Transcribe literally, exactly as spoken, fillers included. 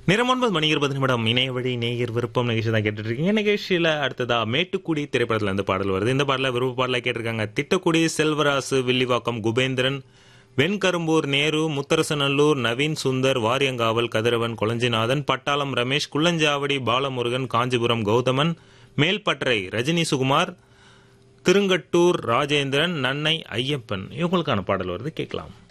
நேரம் ஒன்பது மணி இருபது நிமிடம் இணைய வழி நேயர் விருப்பம் நிகழ்ச்சி தான் கேட்டுட்டு இருக்கீங்க. நிகழ்ச்சியில அடுத்ததா மேட்டுக்குடி திரைப்படத்துல இருந்து பாடல் வருது. இந்த பாடல விருப்ப பாடல கேட்டிருக்காங்க திட்டக்குடி செல்வராசு, வில்லிவாக்கம் குபேந்திரன், வெண்கரும்பூர் நேரு, முத்தரசநல்லூர் நவீன், சுந்தர், வாரியங்காவல் கதிரவன், கொளஞ்சிநாதன், பட்டாளம் ரமேஷ், குள்ளஞ்சாவடி பாலமுருகன், காஞ்சிபுரம் கௌதமன், மேல்பட்டறை ரஜினி சுகுமார், திருங்கட்டூர் ராஜேந்திரன், நன்னை ஐயப்பன். இவங்களுக்கான பாடல் வருது, கேட்கலாம்.